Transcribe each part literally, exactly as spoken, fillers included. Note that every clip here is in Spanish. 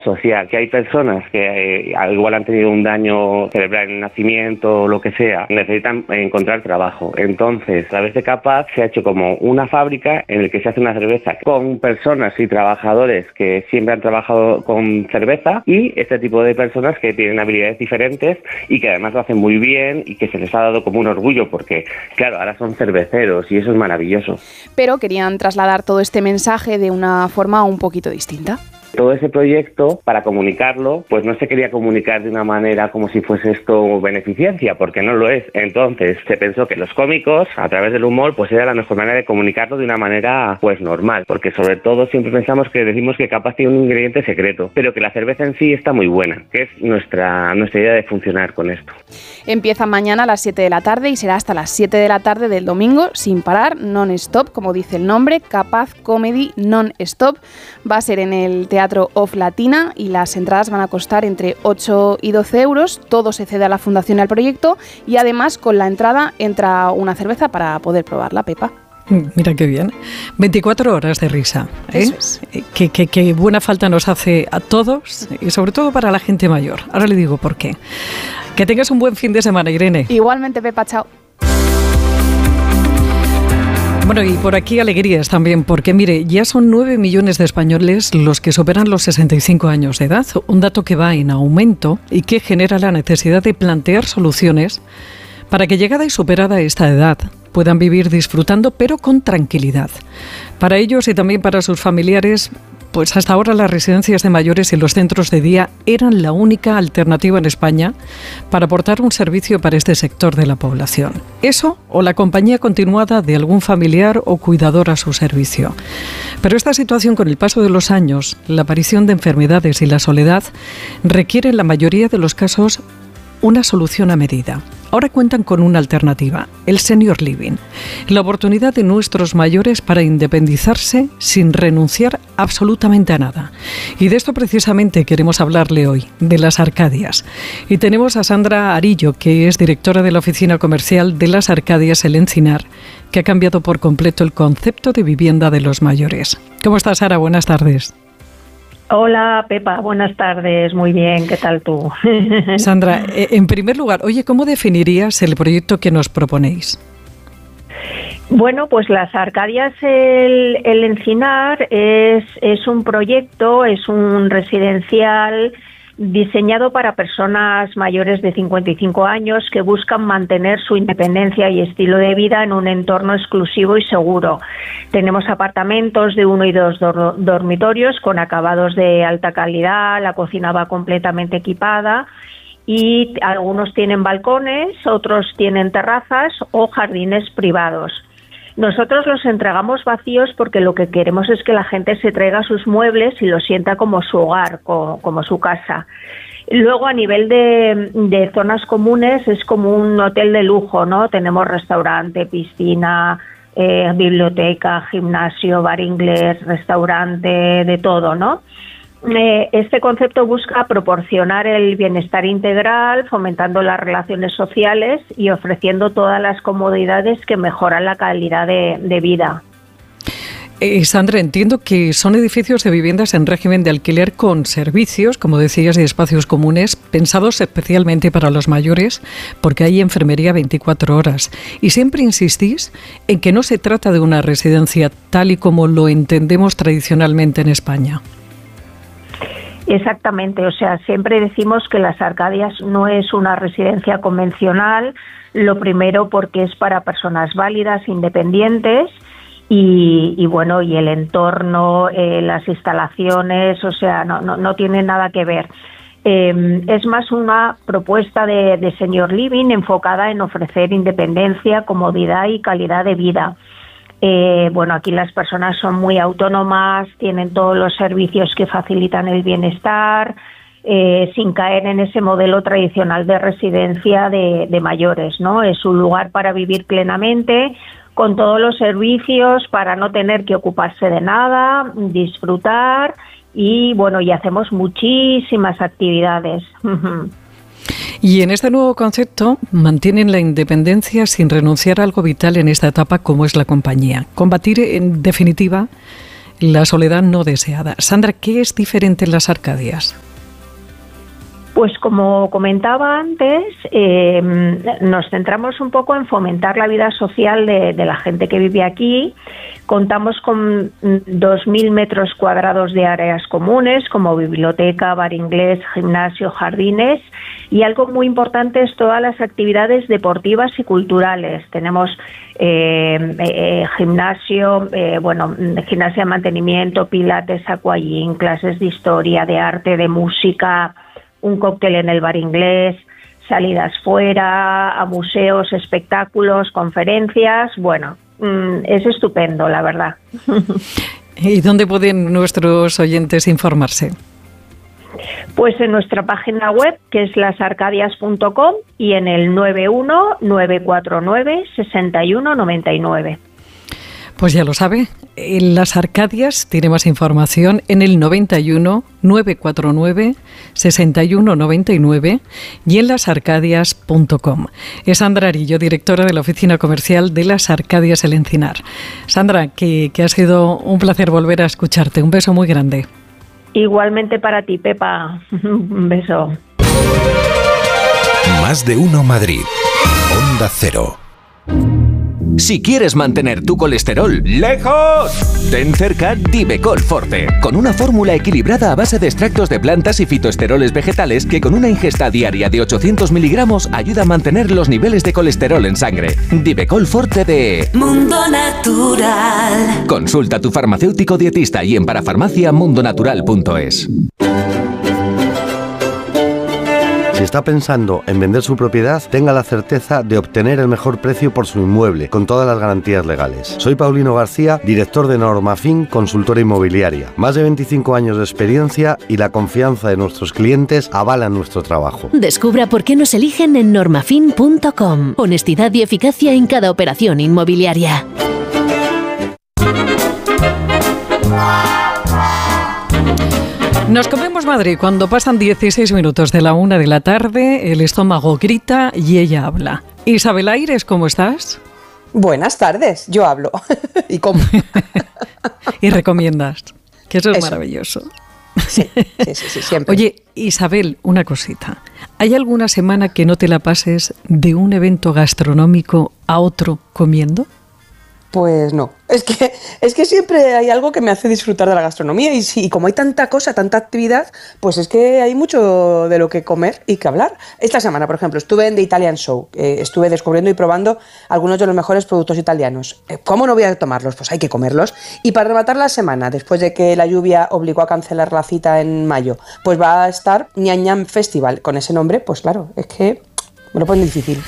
social, que hay personas que eh, al igual han tenido un daño cerebral en el nacimiento o lo que sea, necesitan encontrar trabajo. Entonces, a través de Capaz se ha hecho como una fábrica en la que se hace una cerveza con personas y trabajadores que siempre han trabajado con cerveza y este tipo de personas que tienen habilidades diferentes y que además lo hacen muy bien y que se les ha dado como un orgullo porque, claro, ahora son cerveceros y eso es maravilloso. Pero querían trasladar todo este mensaje de una forma un poquito distinta. Todo ese proyecto, para comunicarlo, pues no se quería comunicar de una manera como si fuese esto beneficencia, porque no lo es. Entonces se pensó que los cómicos, a través del humor, pues era la mejor manera de comunicarlo de una manera pues normal, porque sobre todo siempre pensamos que decimos que Capaz tiene un ingrediente secreto, pero que la cerveza en sí está muy buena, que es nuestra, nuestra idea de funcionar con esto. Empieza mañana a las siete de la tarde y será hasta las siete de la tarde del domingo, sin parar, non-stop, como dice el nombre, Capaz Comedy Non-Stop. Va a ser en el Teatro Teatro Off Latina y las entradas van a costar entre ocho y doce euros. Todo se cede a la fundación y al proyecto y además con la entrada entra una cerveza para poder probarla, Pepa. Mira qué bien. veinticuatro horas de risa. ¿eh? Eso es. Qué, qué, qué buena falta nos hace a todos y sobre todo para la gente mayor. Ahora le digo por qué. Que tengas un buen fin de semana, Irene. Igualmente, Pepa, chao. Bueno, y por aquí alegrías también, porque mire, ya son nueve millones de españoles los que superan los sesenta y cinco años de edad, un dato que va en aumento y que genera la necesidad de plantear soluciones para que llegada y superada esta edad puedan vivir disfrutando, pero con tranquilidad. Para ellos y también para sus familiares, pues hasta ahora las residencias de mayores y los centros de día eran la única alternativa en España para aportar un servicio para este sector de la población. Eso o la compañía continuada de algún familiar o cuidador a su servicio. Pero esta situación, con el paso de los años, la aparición de enfermedades y la soledad, requiere en la mayoría de los casos una solución a medida. Ahora cuentan con una alternativa, el Senior Living, la oportunidad de nuestros mayores para independizarse sin renunciar absolutamente a nada. Y de esto precisamente queremos hablarle hoy, de las Arcadias. Y tenemos a Sandra Arillo, que es directora de la oficina comercial de las Arcadias El Encinar, que ha cambiado por completo el concepto de vivienda de los mayores. ¿Cómo estás, Sara? Buenas tardes. Hola, Pepa, buenas tardes, muy bien, ¿qué tal tú? Sandra, en primer lugar, oye, ¿cómo definirías el proyecto que nos proponéis? Bueno, pues las Arcadias El, el Encinar es, es un proyecto, es un residencial diseñado para personas mayores de cincuenta y cinco años que buscan mantener su independencia y estilo de vida en un entorno exclusivo y seguro. Tenemos apartamentos de uno y dos dor- dormitorios con acabados de alta calidad, la cocina va completamente equipada y algunos tienen balcones, otros tienen terrazas o jardines privados. Nosotros los entregamos vacíos porque lo que queremos es que la gente se traiga sus muebles y lo sienta como su hogar, como, como su casa. Luego, a nivel de, de zonas comunes, es como un hotel de lujo, ¿no? Tenemos restaurante, piscina, eh, biblioteca, gimnasio, bar inglés, restaurante, de todo, ¿no? Eh, este concepto busca proporcionar el bienestar integral, fomentando las relaciones sociales y ofreciendo todas las comodidades que mejoran la calidad de, de vida. Eh, Sandra, entiendo que son edificios de viviendas en régimen de alquiler con servicios, como decías, y espacios comunes, pensados especialmente para los mayores, porque hay enfermería veinticuatro horas. Y siempre insistís en que no se trata de una residencia tal y como lo entendemos tradicionalmente en España. Exactamente, o sea, siempre decimos que las Arcadias no es una residencia convencional, lo primero porque es para personas válidas, independientes, y, y bueno, y el entorno, eh, las instalaciones, o sea, no, no, no tiene nada que ver. Eh, es más una propuesta de, de Senior Living enfocada en ofrecer independencia, comodidad y calidad de vida. Eh, bueno, aquí las personas son muy autónomas, tienen todos los servicios que facilitan el bienestar, eh, sin caer en ese modelo tradicional de residencia de, de mayores, ¿no? Es un lugar para vivir plenamente, con todos los servicios, para no tener que ocuparse de nada, disfrutar y, bueno, y hacemos muchísimas actividades. Y en este nuevo concepto mantienen la independencia sin renunciar a algo vital en esta etapa como es la compañía. Combatir, en definitiva, la soledad no deseada. Sandra, ¿qué es diferente en las Arcadias? Pues como comentaba antes, eh, nos centramos un poco en fomentar la vida social de, de la gente que vive aquí. Contamos con dos mil metros cuadrados de áreas comunes, como biblioteca, bar inglés, gimnasio, jardines, y algo muy importante es todas las actividades deportivas y culturales. Tenemos eh, eh, gimnasio, eh, bueno, gimnasia de mantenimiento, pilates, aquagym, clases de historia, de arte, de música, un cóctel en el bar inglés, salidas fuera, a museos, espectáculos, conferencias. Bueno, mm, es estupendo, la verdad. ¿Y dónde pueden nuestros oyentes informarse? Pues en nuestra página web, que es las arcadias punto com, y en el nueve uno nueve cuatro nueve seis uno nueve nueve. Pues ya lo sabe, en Las Arcadias tiene más información en el noventa y uno nueve cuatro nueve seis uno nueve nueve y en las arcadias punto com. Es Sandra Arillo, directora de la Oficina Comercial de Las Arcadias El Encinar. Sandra, que, que ha sido un placer volver a escucharte. Un beso muy grande. Igualmente para ti, Pepa. Un beso. Más de uno Madrid. Onda Cero. Si quieres mantener tu colesterol lejos, ten cerca Divecol Forte, con una fórmula equilibrada a base de extractos de plantas y fitoesteroles vegetales que con una ingesta diaria de ochocientos miligramos ayuda a mantener los niveles de colesterol en sangre. Divecol Forte de Mundo Natural. Consulta a tu farmacéutico dietista y en parafarmacia mundonatural punto es. Si está pensando en vender su propiedad, tenga la certeza de obtener el mejor precio por su inmueble, con todas las garantías legales. Soy Paulino García, director de Normafin, consultora inmobiliaria. Más de veinticinco años de experiencia y la confianza de nuestros clientes avalan nuestro trabajo. Descubra por qué nos eligen en normafin punto com. Honestidad y eficacia en cada operación inmobiliaria. Nos comemos Madrid cuando pasan dieciséis minutos de la una de la tarde, el estómago grita y ella habla. Isabel Aires, ¿cómo estás? Buenas tardes, yo hablo. ¿Y cómo? Y recomiendas, que eso es eso. Maravilloso. Sí, sí, sí, sí, siempre. Oye, Isabel, una cosita. ¿Hay alguna semana que no te la pases de un evento gastronómico a otro comiendo? Pues no, es que, es que siempre hay algo que me hace disfrutar de la gastronomía y, sí, y como hay tanta cosa, tanta actividad, pues es que hay mucho de lo que comer y que hablar. Esta semana, por ejemplo, estuve en The Italian Show, eh, estuve descubriendo y probando algunos de los mejores productos italianos. Eh, ¿Cómo no voy a tomarlos? Pues hay que comerlos. Y para rematar la semana, después de que la lluvia obligó a cancelar la cita en mayo, pues va a estar Ñam Ñam Festival. Con ese nombre, pues claro, es que me lo ponen difícil.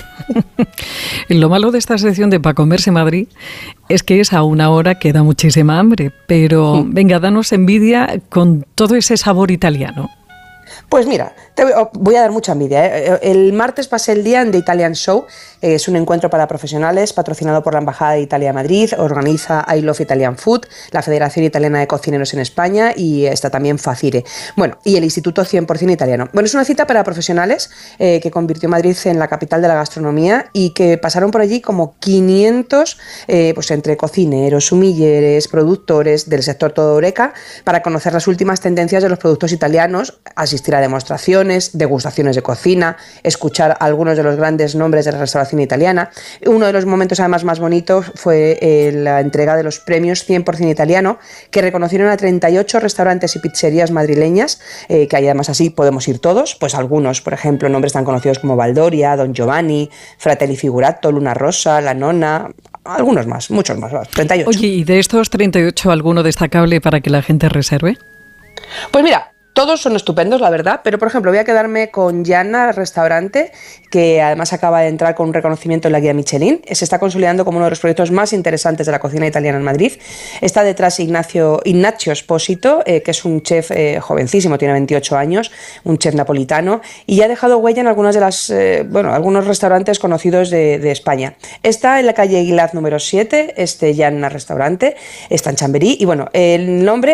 Lo malo de esta sección de Pa' Comerse Madrid es que es a una hora que da muchísima hambre, pero sí. Venga, danos envidia con todo ese sabor italiano. Pues mira, te voy a dar mucha envidia, ¿eh? El martes pasé el día en The Italian Show, eh, es un encuentro para profesionales patrocinado por la Embajada de Italia de Madrid, organiza I Love Italian Food, la Federación Italiana de Cocineros en España y está también Facire. Bueno, y el Instituto cien por ciento Italiano. Bueno, es una cita para profesionales eh, que convirtió Madrid en la capital de la gastronomía y que pasaron por allí como quinientos, eh, pues entre cocineros, sumilleres, productores del sector todo Horeca, para conocer las últimas tendencias de los productos italianos, asistir a demostraciones, degustaciones de cocina, escuchar a algunos de los grandes nombres de la restauración italiana. Uno de los momentos además más bonitos fue eh, la entrega de los premios cien por ciento Italiano, que reconocieron a treinta y ocho restaurantes y pizzerías madrileñas, eh, que además así podemos ir todos, pues algunos, por ejemplo, nombres tan conocidos como Valdoria, Don Giovanni, Fratelli Figurato, Luna Rosa, La Nonna, algunos más, muchos más, treinta y ocho. Oye, ¿y de estos treinta y ocho alguno destacable para que la gente reserve? Pues mira, todos son estupendos, la verdad, pero por ejemplo voy a quedarme con Gianna Restaurante, que además acaba de entrar con un reconocimiento en la guía Michelin. Se está consolidando como uno de los proyectos más interesantes de la cocina italiana en Madrid. Está detrás Ignacio, Ignacio Espósito, eh, que es un chef eh, jovencísimo, tiene veintiocho años, un chef napolitano, y ha dejado huella en algunas de las, eh, bueno, algunos restaurantes conocidos de, de España. Está en la calle Aguilaz número siete, este Gianna Restaurante, está en Chamberí, y bueno, el nombre es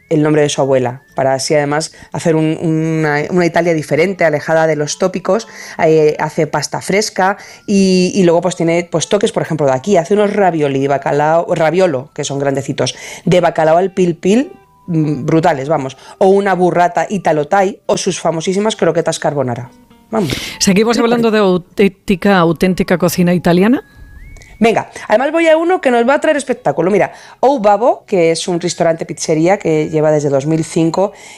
el nombre de su abuela, para así además hacer un, una, una Italia diferente, alejada de los tópicos. Eh, hace pasta fresca y, y luego pues tiene pues toques, por ejemplo, de aquí, hace unos ravioli de bacalao, raviolo, que son grandecitos, de bacalao al pil pil, brutales, vamos, o una burrata italo thai o sus famosísimas croquetas carbonara. Vamos. ¿Seguimos hablando de auténtica, auténtica cocina italiana? Venga, además voy a uno que nos va a traer espectáculo. Mira, O Babbo, que es un restaurante pizzería que lleva desde dos mil cinco